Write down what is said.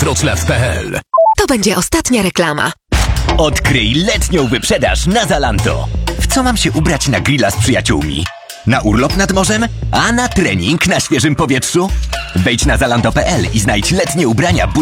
Wroclaw.pl. To będzie ostatnia reklama. Odkryj letnią wyprzedaż na Zalando. W co mam się ubrać na grilla z przyjaciółmi? Na urlop nad morzem? A na trening na świeżym powietrzu? Wejdź na zalando.pl i znajdź letnie ubrania,